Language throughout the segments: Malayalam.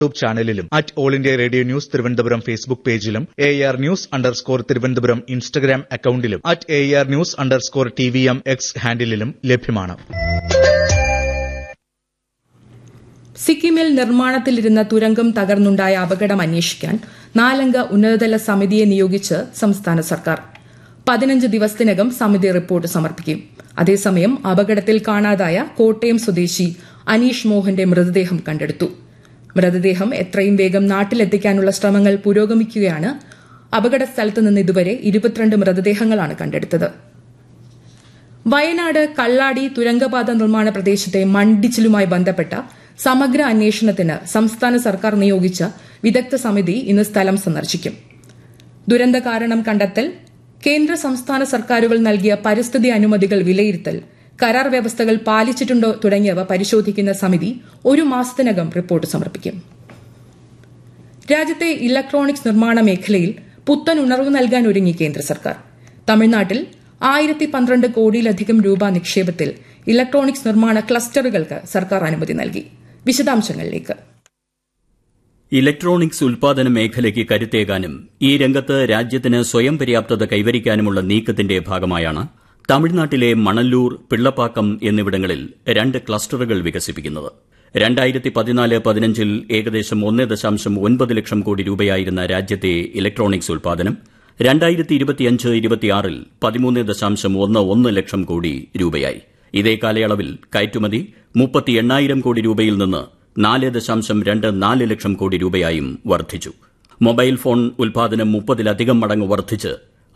യൂട്യൂബ് ചാനലിലും @all India radio news Thiruvananthapuram Facebook പേജിലും AR News_ തിരുവനന്തപുരം ഇൻസ്റ്റഗ്രാം അക്കൌണ്ടിലും @AR News_TVM X ഹാൻഡിലും ലഭ്യമാണ്. സിക്കിമിൽ നിർമ്മാണത്തിലിരുന്ന തുരങ്കം തകർന്നുണ്ടായ അപകടം അന്വേഷിക്കാൻ 4-അംഗ ഉന്നതതല സമിതിയെ നിയോഗിച്ച് സംസ്ഥാന സർക്കാർ. 15 ദിവസത്തിനകം സമിതി റിപ്പോർട്ട് സമർപ്പിക്കും. അതേസമയം അപകടത്തിൽ കാണാതായ കോട്ടയം സ്വദേശി അനീഷ് മോഹന്റെ മൃതദേഹം കണ്ടെടുത്തു. മൃതദേഹം എത്രയും വേഗം നാട്ടിലെത്തിക്കാനുള്ള ശ്രമങ്ങൾ പുരോഗമിക്കുകയാണ്. അപകട സ്ഥലത്ത് നിന്ന് ഇതുവരെ 22 മൃതദേഹങ്ങളാണ് കണ്ടെടുത്തത്. വയനാട് കള്ളാടി തുരങ്കപാത നിർമ്മാണ പ്രദേശത്തെ മണ്ണിടിച്ചിലുമായി ബന്ധപ്പെട്ട സമഗ്ര അന്വേഷണത്തിന് സംസ്ഥാന സർക്കാർ നിയോഗിച്ച വിദഗ്ധ സമിതി ഇന്ന് സ്ഥലം സന്ദർശിക്കും. ദുരന്ത കാരണം കണ്ടെത്തൽ, കേന്ദ്ര സംസ്ഥാന സർക്കാരുകൾ നൽകിയ പരിസ്ഥിതി അനുമതികൾ വിലയിരുത്തൽ, കരാർ വ്യവസ്ഥകൾ പാലിച്ചിട്ടുണ്ടോ തുടങ്ങിയവ പരിശോധിക്കുന്ന സമിതി 1 മാസത്തിനകം റിപ്പോർട്ട് സമർപ്പിക്കും. രാജ്യത്തെ ഇലക്ട്രോണിക്സ് നിർമ്മാണ മേഖലയിൽ പുത്തൻ ഉണർവ് നൽകാൻ ഒരുങ്ങി കേന്ദ്ര സർക്കാർ. തമിഴ്നാട്ടിൽ 1012 കോടിയിലധികം രൂപ നിക്ഷേപത്തിൽ ഇലക്ട്രോണിക്സ് നിർമ്മാണ ക്ലസ്റ്ററുകൾക്ക് സർക്കാർ അനുമതി നൽകി. വിശദാംശങ്ങളിലേക്ക്. ഇലക്ട്രോണിക്സ് ഉൽപാദന മേഖലയ്ക്ക് കരുത്തേകാനും ഈ രംഗത്ത് രാജ്യത്തിന് സ്വയം പര്യാപ്തത കൈവരിക്കാനുമുള്ള നീക്കത്തിന്റെ ഭാഗമായാണ് തമിഴ്നാട്ടിലെ മണല്ലൂർ, പിള്ളപ്പാക്കം എന്നിവിടങ്ങളിൽ 2 ക്ലസ്റ്ററുകൾ വികസിപ്പിക്കുന്നത്. 2014-15 ഏകദേശം 1.9 ലക്ഷം കോടി രൂപയായിരുന്ന രാജ്യത്തെ ഇലക്ട്രോണിക്സ് ഉൽപാദനം 2025-26 13.11 ലക്ഷം കോടി രൂപയായി. ഇതേ കാലയളവിൽ കയറ്റുമതി 38,000 കോടി രൂപയിൽ നിന്ന് 4.24 ലക്ഷം കോടി രൂപയായും വർദ്ധിച്ചു. മൊബൈൽ ഫോൺ ഉൽപാദനം 30-ലധികം മടങ്ങ് വർദ്ധിച്ച്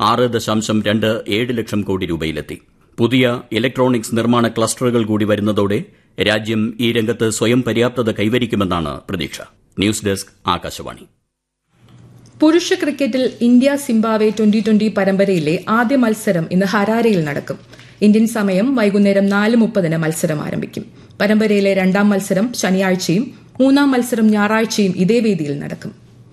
6.27 ലക്ഷം കോടി രൂപയിലെത്തി. പുതിയ ഇലക്ട്രോണിക്സ് നിർമ്മാണ ക്ലസ്റ്ററുകൾ കൂടി വരുന്നതോടെ രാജ്യം ഈ രംഗത്ത് സ്വയം പര്യാപ്തത കൈവരിക്കുമെന്നാണ് പ്രതീക്ഷ. News desk, Akashvani. പുരുഷ ക്രിക്കറ്റിൽ ഇന്ത്യ സിംബാബ്വെ 2020 പരമ്പരയിലെ ആദ്യ മത്സരം ഇന്ന് ഹരാരെയിൽ നടക്കും. ഇന്ത്യൻ സമയം വൈകുന്നേരം 4:30 മത്സരം ആരംഭിക്കും. പരമ്പരയിലെ 2ാം മത്സരം ശനിയാഴ്ചയും 3ാം മത്സരം ഞായറാഴ്ചയും ഇതേ വേദിയിൽ നടക്കും.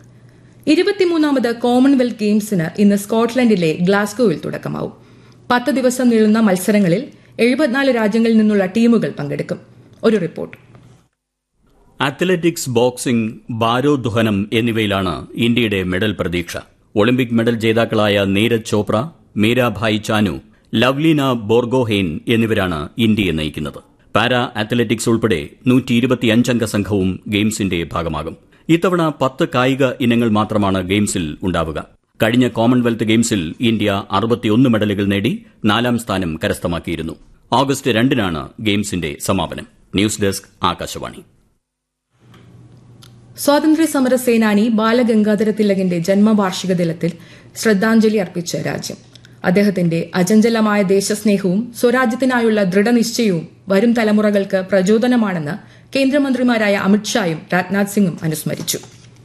23ാമത് കോമൺവെൽത്ത് ഗെയിംസിന് ഇന്ന് സ്കോട്ട്ലൻഡിലെ ഗ്ലാസ്ഗോയിൽ തുടക്കമാവും. 10 ദിവസം നീളുന്ന മത്സരങ്ങളിൽ 74 രാജ്യങ്ങളിൽ നിന്നുള്ള ടീമുകൾ പങ്കെടുക്കും. ഒരു റിപ്പോർട്ട്. അത്ലറ്റിക്സ്, ബോക്സിംഗ്, ഭാരോദ്വഹനം എന്നിവയിലാണ് ഇന്ത്യയുടെ മെഡൽ പ്രതീക്ഷ. ഒളിമ്പിക് മെഡൽ ജേതാക്കളായ നീരജ് ചോപ്ര, മീരാഭായ് ചാനു, ലവ്ലീന ബോർഗോഹെയ്ൻ എന്നിവരാണ് ഇന്ത്യയെ നയിക്കുന്നത്. പാരാ അത്ലറ്റിക്സ് ഉൾപ്പെടെ 125-അംഗ സംഘവും ഗെയിംസിന്റെ ഭാഗമാകും. ഇത്തവണ 10 കായിക ഇനങ്ങൾ മാത്രമാണ് ഗെയിംസിൽ ഉണ്ടാവുക. കഴിഞ്ഞ കോമൺവെൽത്ത് ഗെയിംസിൽ ഇന്ത്യ 61 മെഡലുകൾ നേടി 4ാം സ്ഥാനം കരസ്ഥമാക്കിയിരുന്നു. ഓഗസ്റ്റ് 2-നാണ് ഗെയിംസിന്റെ സമാപനം. News desk, Akashvani. സ്വാതന്ത്ര്യസമര സേനാനി ബാലഗംഗാധര തിലകിന്റെ ജന്മവാർഷിക ദിനത്തിൽ ശ്രദ്ധാഞ്ജലി അർപ്പിച്ച രാജ്യം. അദ്ദേഹത്തിന്റെ അചഞ്ചലമായ ദേശസ്നേഹവും സ്വരാജ്യത്തിനായുള്ള ദൃഢനിശ്ചയവും വരും തലമുറകൾക്ക് പ്രചോദനമാണെന്ന് കേന്ദ്രമന്ത്രിമാരായ അമിത്ഷായും രാജ്നാഥ് സിംഗും അനുസ്മരിച്ചു.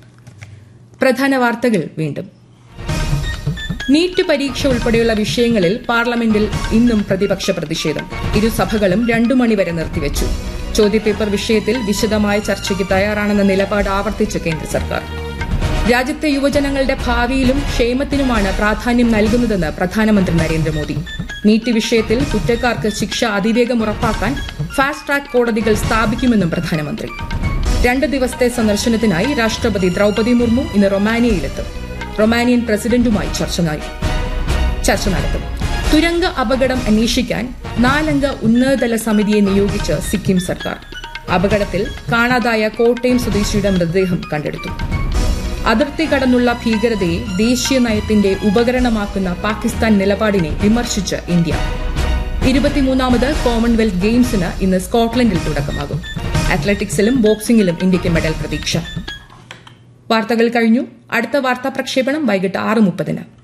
പ്രധാന വാർത്തകൾ വീണ്ടും. നീറ്റ് പരീക്ഷ ഉൾപ്പെടെയുള്ള വിഷയങ്ങളിൽ പാർലമെന്റിൽ ഇന്നും പ്രതിപക്ഷ പ്രതിഷേധം. ഇരുസഭകളും 2 മണിവരെ നിർത്തിവച്ചു. ചോദ്യപേപ്പർ വിഷയത്തിൽ വിശദമായ ചർച്ചയ്ക്ക് തയ്യാറാണെന്ന നിലപാട് ആവർത്തിച്ച് കേന്ദ്ര സർക്കാർ. രാജ്യത്തെ യുവജനങ്ങളുടെ ഭാവിയിലും ക്ഷേമത്തിനുമാണ് പ്രാധാന്യം നൽകുന്നതെന്ന് പ്രധാനമന്ത്രി നരേന്ദ്രമോദി. നീറ്റ് വിഷയത്തിൽ കുറ്റക്കാർക്ക് ശിക്ഷ അതിവേഗം ഉറപ്പാക്കാൻ ഫാസ്റ്റ് ട്രാക്ക് കോടതികൾ സ്ഥാപിക്കുമെന്നും പ്രധാനമന്ത്രി. 2 ദിവസത്തെ സന്ദർശനത്തിനായി രാഷ്ട്രപതി ദ്രൌപദി മുർമു ഇന്ന് റൊമാനിയയിലെത്തും. റൊമാനിയൻ പ്രസിഡന്റുമായി ചർച്ച നടത്തും. തുരങ്ക അപകടം അന്വേഷിക്കാൻ 4-അംഗ ഉന്നതതല സമിതിയെ നിയോഗിച്ച് സിക്കിം സർക്കാർ. അപകടത്തിൽ കാണാതായ കോട്ടയം സ്വദേശിയുടെ മൃതദേഹം കണ്ടെടുത്തു. അതിർത്തി കടന്നുള്ള ഭീകരതയെ ദേശീയ നയത്തിന്റെ ഉപകരണമാക്കുന്ന പാകിസ്ഥാൻ നിലപാടിനെ വിമർശിച്ച് ഇന്ത്യ. 23ാമത് കോമൺവെൽത്ത് ഗെയിംസിന് ഇന്ന് സ്കോട്ട്ലൻഡിൽ തുടക്കമാകും. അത്ലറ്റിക്സിലും ബോക്സിംഗിലും ഇന്ത്യയ്ക്ക് മെഡൽ പ്രതീക്ഷ. വാർത്തകൾ കഴിഞ്ഞു. അടുത്ത വാർത്താ പ്രക്ഷേപണം വൈകിട്ട് 6:30.